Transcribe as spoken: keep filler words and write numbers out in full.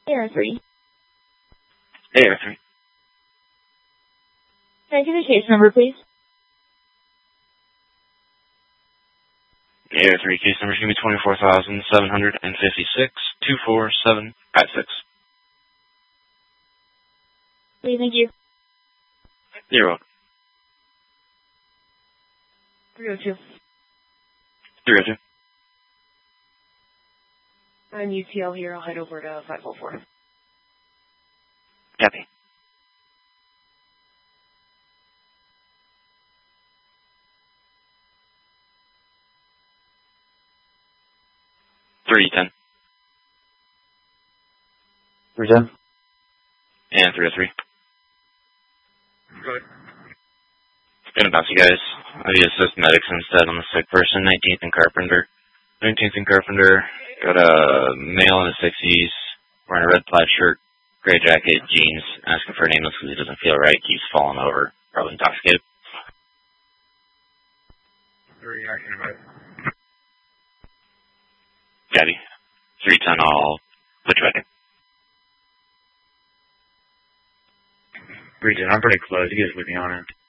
A R three. A R three. Can I get the case number, please? A R three case number is going to be twenty-four thousand seven hundred fifty-six, two four seven five six. Please, thank you. You're welcome. three oh two. three oh two. I'm U T L here. I'll head over to five oh four. Copy. three ten. three ten. And three oh three. Good. Gonna bounce you guys. I assist medics instead on the sick person. nineteenth and Carpenter. nineteenth and Carpenter. Got a male in the sixties, wearing a red plaid shirt, gray jacket, jeans, asking for nameless because he doesn't feel right. Keeps falling over. Probably intoxicated. three action about. Copy. three ten, I'll put you back in. three ten, I'm pretty close. You guys with me on it.